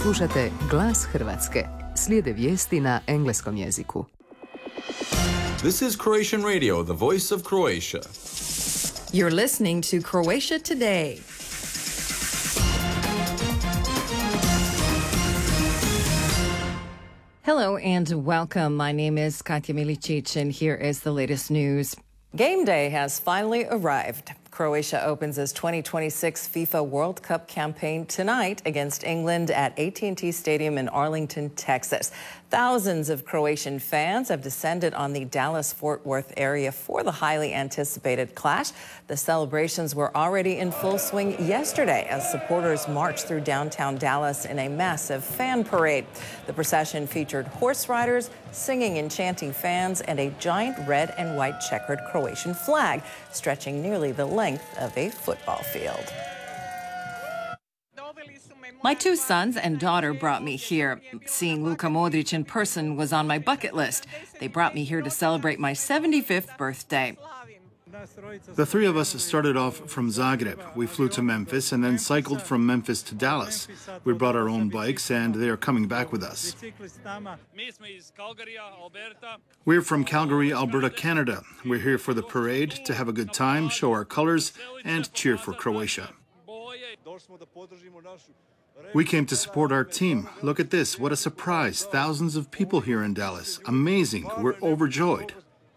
Slušate Glas Hrvatske. Slijede vijesti na engleskom jeziku. This is Croatian Radio, the voice of Croatia. You're listening to Croatia Today. Hello and welcome. My name is Katja Milicic and here is the latest news. Game day has finally arrived. Croatia opens its 2026 FIFA World Cup campaign tonight against England at AT&T Stadium in Arlington, Texas. Thousands of Croatian fans have descended on the Dallas-Fort Worth area for the highly anticipated clash. The celebrations were already in full swing yesterday as supporters marched through downtown Dallas in a massive fan parade. The procession featured horse riders, singing and chanting fans, and a giant red and white checkered Croatian flag stretching nearly the length of a football field. My two sons and daughter brought me here. Seeing Luka Modric in person was on my bucket list. They brought me here to celebrate my 75th birthday. The three of us started off from Zagreb. We flew to Memphis and then cycled from Memphis to Dallas. We brought our own bikes and they are coming back with us. We're from Calgary, Alberta, Canada. We're here for the parade, to have a good time, show our colors, and cheer for Croatia. We came to support our team. Look at this. What a surprise. Thousands of people here in Dallas. Amazing. We're overjoyed.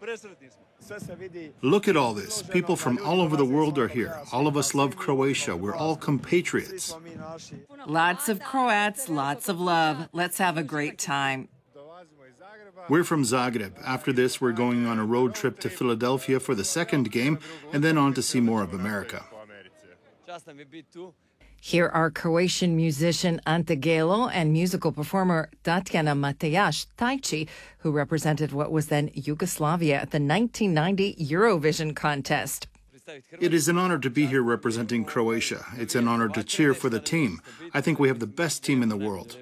Look at all this. People from all over the world are here. All of us love Croatia. We're all compatriots. Lots of Croats, lots of love. Let's have a great time. We're from Zagreb. After this, we're going on a road trip to Philadelphia for the second game and then on to see more of America. Here are Croatian musician Ante Gelo and musical performer Tatjana Matejaš-Tajci, who represented what was then Yugoslavia at the 1990 Eurovision contest. It is an honor to be here representing Croatia. It's an honor to cheer for the team. I think we have the best team in the world.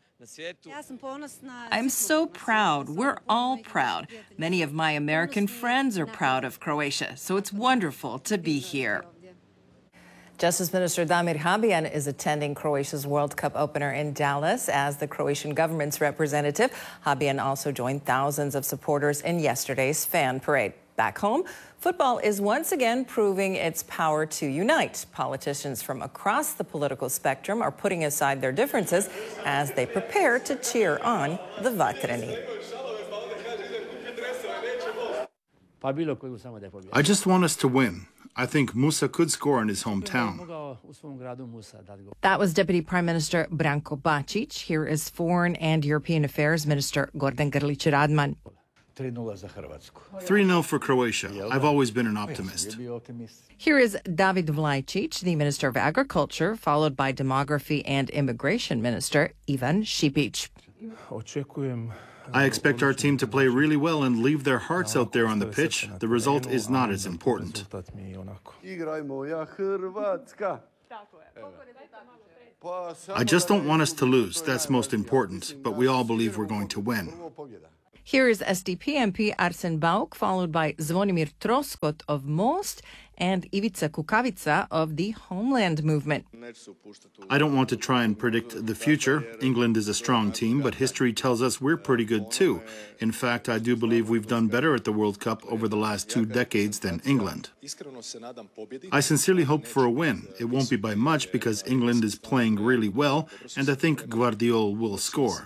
I'm so proud. We're all proud. Many of my American friends are proud of Croatia, so it's wonderful to be here. Justice Minister Damir Habijan is attending Croatia's World Cup opener in Dallas as the Croatian government's representative. Habijan also joined thousands of supporters in yesterday's fan parade. Back home, football is once again proving its power to unite. Politicians from across the political spectrum are putting aside their differences as they prepare to cheer on the Vatreni. I just want us to win. I think Musa could score in his hometown. That was Deputy Prime Minister Branko Bačić. Here is Foreign and European Affairs Minister Gordan Grlić-Radman. 3-0 for Croatia. I've always been an optimist. Here is David Vlajčić, the Minister of Agriculture, followed by Demography and Immigration Minister Ivan Šipić. I expect our team to play really well and leave their hearts out there on the pitch. The result is not as important. I just don't want us to lose. That's most important. But we all believe we're going to win. Here is SDP MP Arsen Bauk, followed by Zvonimir Troskot of Most and Ivica Kukavica of the Homeland Movement. I don't want to try and predict the future. England is a strong team, but history tells us we're pretty good too. In fact, I do believe we've done better at the World Cup over the last 2 decades than England. I sincerely hope for a win. It won't be by much because England is playing really well, and I think Gvardiol will score.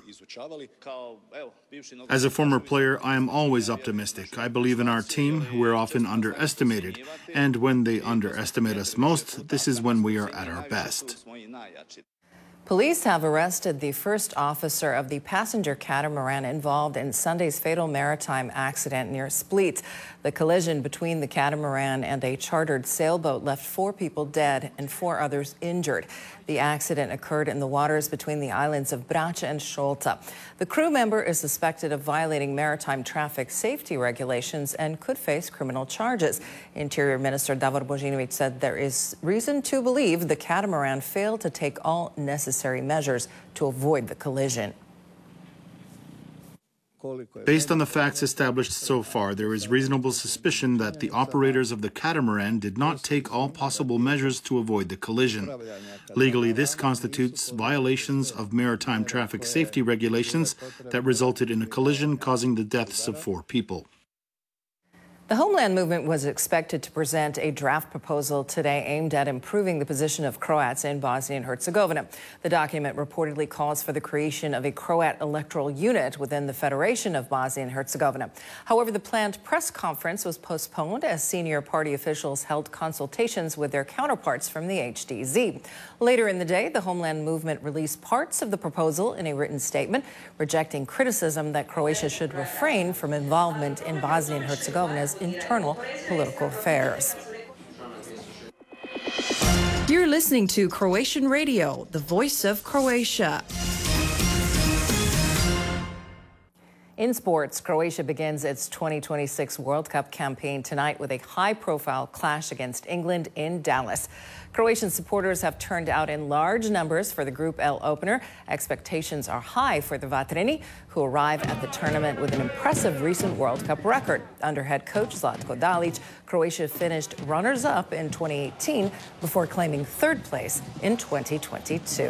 As a former player, I am always optimistic. I believe in our team. We're often underestimated. And when they underestimate us most, this is when we are at our best. Police have arrested the first officer of the passenger catamaran involved in Sunday's fatal maritime accident near Split. The collision between the catamaran and a chartered sailboat left 4 people dead and 4 others injured. The accident occurred in the waters between the islands of Brač and Šolta. The crew member is suspected of violating maritime traffic safety regulations and could face criminal charges. Interior Minister Davor Božinović said there is reason to believe the catamaran failed to take all necessary measures to avoid the collision. Based on the facts established so far, there is reasonable suspicion that the operators of the catamaran did not take all possible measures to avoid the collision. Legally, this constitutes violations of maritime traffic safety regulations that resulted in a collision causing the deaths of 4 people. The Homeland Movement was expected to present a draft proposal today aimed at improving the position of Croats in Bosnia and Herzegovina. The document reportedly calls for the creation of a Croat electoral unit within the Federation of Bosnia and Herzegovina. However, the planned press conference was postponed as senior party officials held consultations with their counterparts from the HDZ. Later in the day, the Homeland Movement released parts of the proposal in a written statement, rejecting criticism that Croatia should refrain from involvement in Bosnia and Herzegovina's internal political affairs. You're listening to Croatian Radio, the voice of Croatia. In sports, Croatia begins its 2026 World Cup campaign tonight with a high-profile clash against England in Dallas. Croatian supporters have turned out in large numbers for the Group L opener. Expectations are high for the Vatreni, who arrive at the tournament with an impressive recent World Cup record. Under head coach Zlatko Dalic, Croatia finished runners-up in 2018 before claiming 3rd place in 2022.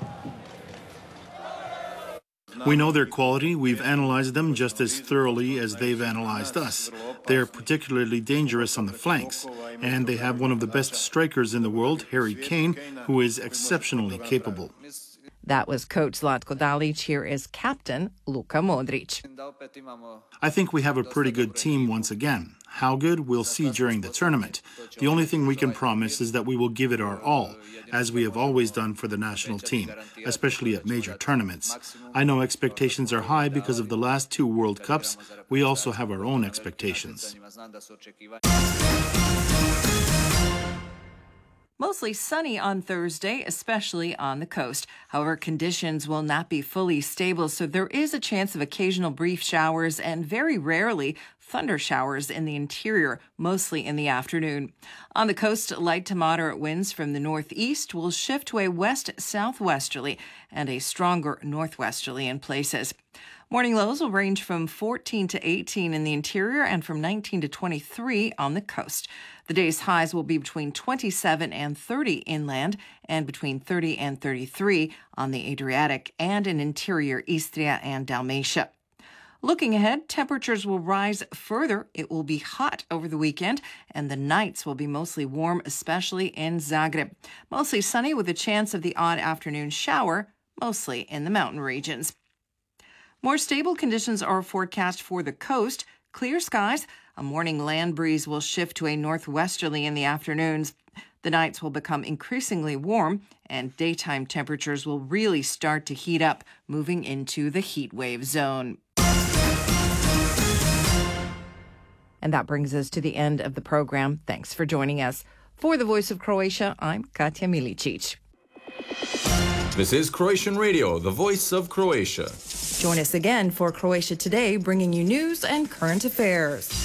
We know their quality. We've analyzed them just as thoroughly as they've analyzed us. They're particularly dangerous on the flanks, and they have one of the best strikers in the world, Harry Kane, who is exceptionally capable. That was coach Zlatko Dalic. Here is captain Luka Modric. I think we have a pretty good team once again. How good, we'll see during the tournament. The only thing we can promise is that we will give it our all, as we have always done for the national team, especially at major tournaments. I know expectations are high because of the last 2 World Cups. We also have our own expectations. Mostly sunny on Thursday, especially on the coast. However, conditions will not be fully stable, so there is a chance of occasional brief showers and very rarely thunder showers in the interior, mostly in the afternoon. On the coast, light to moderate winds from the northeast will shift to a west-southwesterly and a stronger northwesterly in places. Morning lows will range from 14 to 18 in the interior and from 19 to 23 on the coast. The day's highs will be between 27 and 30 inland and between 30 and 33 on the Adriatic and in interior Istria and Dalmatia. Looking ahead, temperatures will rise further. It will be hot over the weekend, and the nights will be mostly warm, especially in Zagreb. Mostly sunny with a chance of the odd afternoon shower, mostly in the mountain regions. More stable conditions are forecast for the coast. Clear skies. A morning land breeze will shift to a northwesterly in the afternoons. The nights will become increasingly warm, and daytime temperatures will really start to heat up, moving into the heat wave zone. And that brings us to the end of the program. Thanks for joining us. For the Voice of Croatia, I'm Katja Milicic. This is Croatian Radio, the voice of Croatia. Join us again for Croatia Today, bringing you news and current affairs.